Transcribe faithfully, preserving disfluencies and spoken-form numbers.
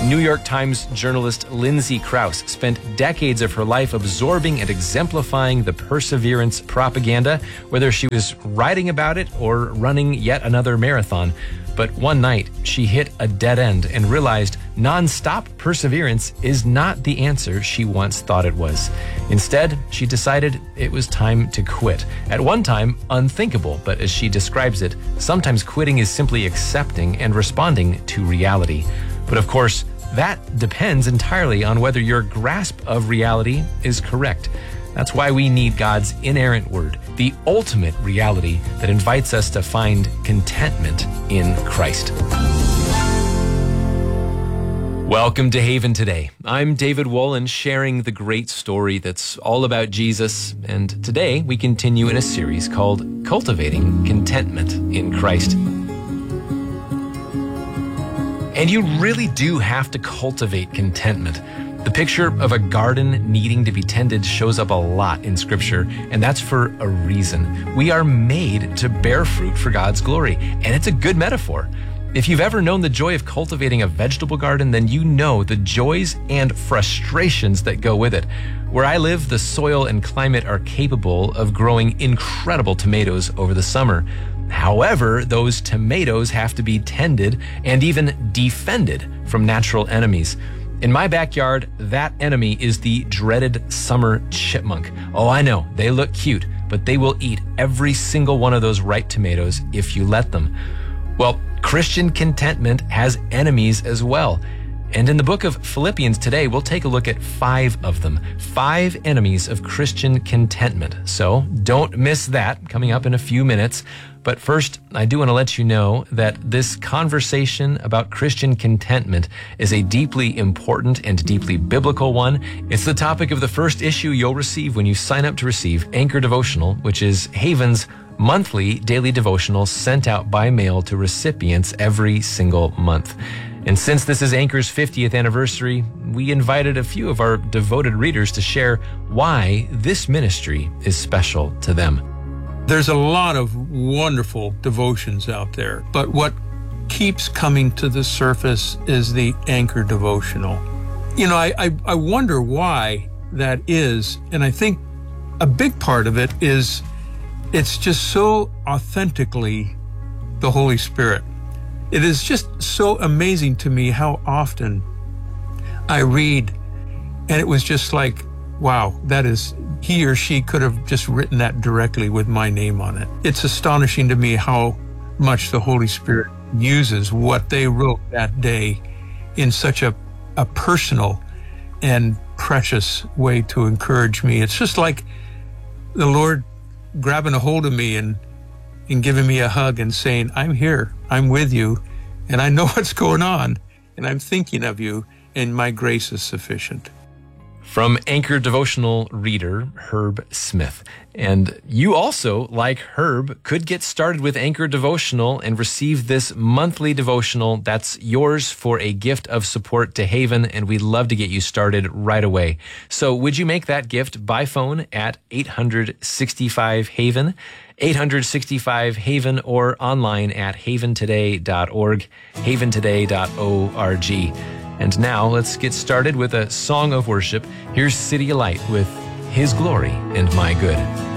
New York Times journalist Lindsay Krause spent decades of her life absorbing and exemplifying the perseverance propaganda, whether she was writing about it or running yet another marathon. But one night, she hit a dead end and realized nonstop perseverance is not the answer she once thought it was. Instead, she decided it was time to quit. At one time, unthinkable, but as she describes it, sometimes quitting is simply accepting and responding to reality. But of course, that depends entirely on whether your grasp of reality is correct. That's why we need God's inerrant word, the ultimate reality that invites us to find contentment in Christ. Welcome to Haven Today. I'm David Wolin, sharing the great story that's all about Jesus. And today we continue in a series called Cultivating Contentment in Christ. And you really do have to cultivate contentment. The picture of a garden needing to be tended shows up a lot in Scripture, and that's for a reason. We are made to bear fruit for God's glory, and it's a good metaphor. If you've ever known the joy of cultivating a vegetable garden, then you know the joys and frustrations that go with it. Where I live, the soil and climate are capable of growing incredible tomatoes over the summer. However, those tomatoes have to be tended and even defended from natural enemies. In my backyard, that enemy is the dreaded summer chipmunk. Oh, I know, they look cute, but they will eat every single one of those ripe tomatoes if you let them. Well, Christian contentment has enemies as well. And in the book of Philippians today, we'll take a look at five of them, five enemies of Christian contentment. So don't miss that coming up in a few minutes. But first, I do want to let you know that this conversation about Christian contentment is a deeply important and deeply biblical one. It's the topic of the first issue you'll receive when you sign up to receive Anchor Devotional, which is Haven's monthly daily devotional sent out by mail to recipients every single month. And since this is Anchor's fiftieth anniversary, we invited a few of our devoted readers to share why this ministry is special to them. There's a lot of wonderful devotions out there, but what keeps coming to the surface is the Anchor Devotional. You know, I, I, I wonder why that is, and I think a big part of it is it's just so authentically the Holy Spirit. It is just so amazing to me how often I read, and it was just like, wow, that is, he or she could have just written that directly with my name on it. It's astonishing to me how much the Holy Spirit uses what they wrote that day in such a, a personal and precious way to encourage me. It's just like the Lord grabbing a hold of me and, and giving me a hug and saying, I'm here, I'm with you, and I know what's going on, and I'm thinking of you, and my grace is sufficient. From Anchor Devotional reader Herb Smith. And you also, like Herb, could get started with Anchor Devotional and receive this monthly devotional that's yours for a gift of support to Haven, and we'd love to get you started right away. So would you make that gift by phone at eight hundred sixty-five Haven, eight hundred sixty-five Haven, or online at haven today dot org, haven today dot org. And now let's get started with a song of worship. Here's CityAlight with His Glory and My Good.